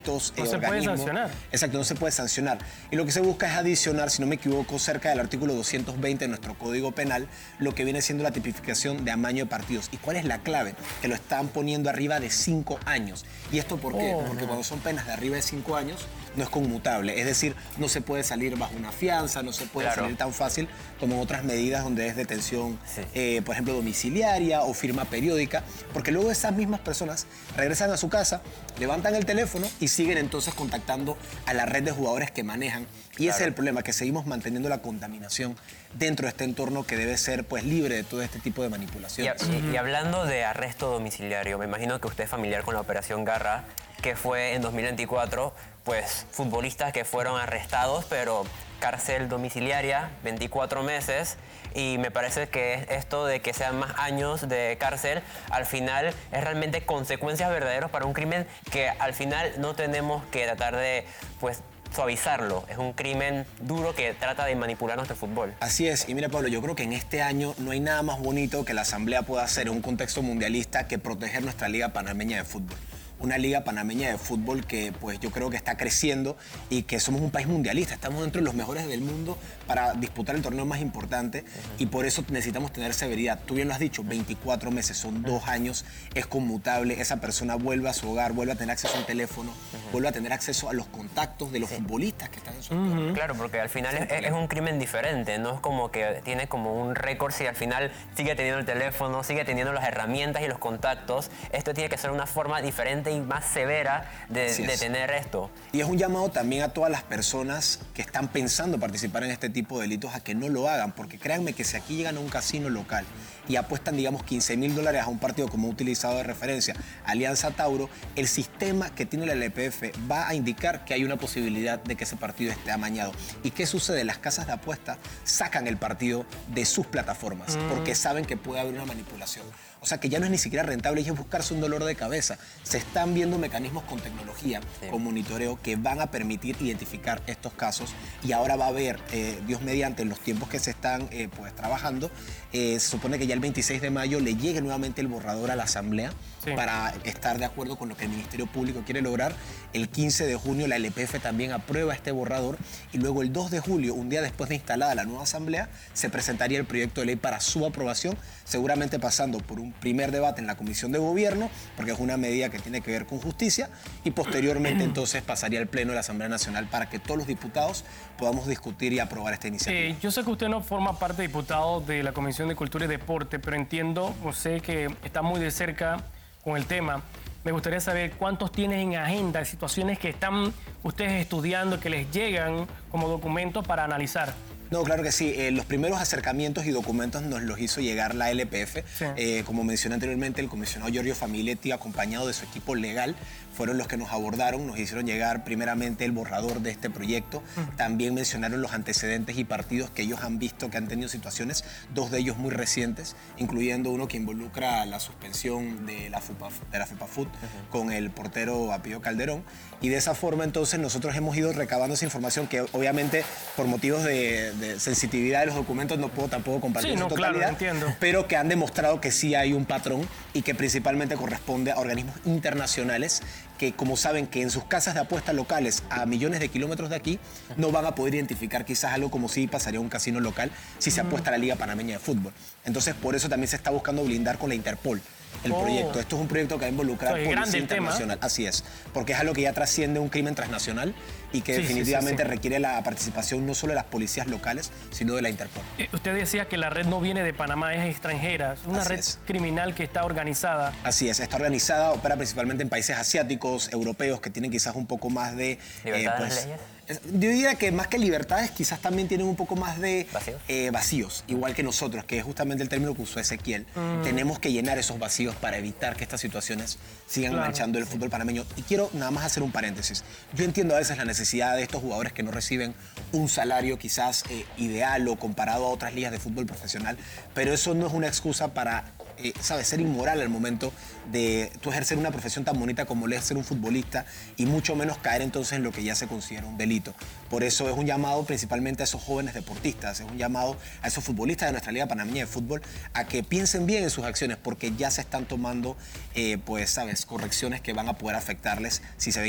No se puede sancionar. Exacto, no se puede sancionar. Y lo que se busca es adicionar, si no me equivoco, cerca del artículo 220 de nuestro Código Penal, lo que viene siendo la tipificación de amaño de partidos. ¿Y cuál es la clave? Que lo están poniendo arriba de 5 años. ¿Y esto por qué? Porque cuando son penas de arriba de 5 años, no es conmutable. Es decir, no se puede salir bajo una fianza, no se puede salir tan fácil como en otras medidas donde es detención, por ejemplo, domiciliaria o firma periódica, porque luego esas mismas personas regresan a su casa, levantan el teléfono y siguen entonces contactando a la red de jugadores que manejan. Y ese es el problema, que seguimos manteniendo la contaminación dentro de este entorno que debe ser pues libre de todo este tipo de manipulaciones. Y hablando de arresto domiciliario, me imagino que usted es familiar con la Operación Garra, que fue en 2024, pues futbolistas que fueron arrestados, pero cárcel domiciliaria, 24 meses, y me parece que esto de que sean más años de cárcel, al final es realmente consecuencias verdaderas para un crimen que al final no tenemos que tratar de, pues, suavizarlo. Es un crimen duro que trata de manipular nuestro fútbol. Así es. Y mira, Pablo, yo creo que en este año no hay nada más bonito que la Asamblea pueda hacer en un contexto mundialista que proteger nuestra Liga Panameña de Fútbol. Una liga panameña de fútbol que pues yo creo que está creciendo y que somos un país mundialista. Estamos dentro de los mejores del mundo para disputar el torneo más importante y por eso necesitamos tener severidad. Tú bien lo has dicho, 24 meses, son 2 años, es conmutable. Esa persona vuelve a su hogar, vuelve a tener acceso a un teléfono, vuelve a tener acceso a los contactos de los futbolistas que están en su entorno. Claro, porque al final es un crimen diferente, no es como que tiene como un récord si al final sigue teniendo el teléfono, sigue teniendo las herramientas y los contactos. Esto tiene que ser una forma diferente y más severa de tener esto. Y es un llamado también a todas las personas que están pensando participar en este tipo de delitos a que no lo hagan, porque créanme que si aquí llegan a un casino local y apuestan, digamos, $15.000 a un partido como utilizado de referencia, Alianza Tauro, el sistema que tiene la LPF va a indicar que hay una posibilidad de que ese partido esté amañado. ¿Y qué sucede? Las casas de apuesta sacan el partido de sus plataformas porque saben que puede haber una manipulación. O sea que ya no es ni siquiera rentable, es buscarse un dolor de cabeza. Se están viendo mecanismos con tecnología, con monitoreo, que van a permitir identificar estos casos. Y ahora va a haber, Dios mediante, en los tiempos que se están pues, trabajando, se supone que ya el 26 de mayo le llegue nuevamente el borrador a la Asamblea para estar de acuerdo con lo que el Ministerio Público quiere lograr. El 15 de junio la LPF también aprueba este borrador y luego el 2 de julio, un día después de instalada la nueva Asamblea, se presentaría el proyecto de ley para su aprobación, seguramente pasando por un primer debate en la Comisión de Gobierno, porque es una medida que tiene que ver con justicia, y posteriormente entonces pasaría al Pleno de la Asamblea Nacional para que todos los diputados podamos discutir y aprobar esta iniciativa. Yo sé que usted no forma parte, diputado, de la Comisión de Cultura y Deporte, pero entiendo, o sé que está muy de cerca con el tema. Me gustaría saber cuántos tienen en agenda, situaciones que están ustedes estudiando, que les llegan como documentos para analizar. No, claro que sí. Los primeros acercamientos y documentos nos los hizo llegar la LPF. Como mencioné anteriormente, el comisionado Giorgio Famiglietti, acompañado de su equipo legal, fueron los que nos abordaron, nos hicieron llegar primeramente el borrador de este proyecto. También mencionaron los antecedentes y partidos que ellos han visto que han tenido situaciones, 2 de ellos muy recientes, incluyendo uno que involucra la suspensión de la FEPAFUT con el portero Apio Calderón. Y de esa forma entonces nosotros hemos ido recabando esa información que obviamente por motivos de sensitividad de los documentos no puedo tampoco compartir en su totalidad, claro, entiendo. Pero que han demostrado que sí hay un patrón y que principalmente corresponde a organismos internacionales que, como saben que en sus casas de apuestas locales a millones de kilómetros de aquí no van a poder identificar quizás algo como si pasaría a un casino local si se apuesta a la Liga Panameña de Fútbol. Entonces por eso también se está buscando blindar con la Interpol el proyecto. Esto es un proyecto que va a involucrar policía internacional. Así es, porque es algo que ya trasciende un crimen transnacional y que definitivamente requiere la participación no solo de las policías locales, sino de la Interpol. Usted decía que la red no viene de Panamá, es extranjera, es una red criminal que está organizada. Así es, está organizada, opera principalmente en países asiáticos, europeos, que tienen quizás un poco más de... ¿Libertad de las leyes? Yo diría que más que libertades, quizás también tienen un poco más de vacíos, igual que nosotros, que es justamente el término que usó Ezequiel. Tenemos que llenar esos vacíos para evitar que estas situaciones sigan manchando el fútbol panameño. Y quiero nada más hacer un paréntesis. Yo entiendo a veces la necesidad de estos jugadores que no reciben un salario quizás ideal o comparado a otras ligas de fútbol profesional, pero eso no es una excusa para ¿sabes? Ser inmoral al momento de tú ejercer una profesión tan bonita como es ser un futbolista y mucho menos caer entonces en lo que ya se considera un delito. Por eso es un llamado principalmente a esos jóvenes deportistas, es un llamado a esos futbolistas de nuestra Liga Panameña de Fútbol a que piensen bien en sus acciones porque ya se están tomando, pues, ¿sabes? Correcciones que van a poder afectarles si se ven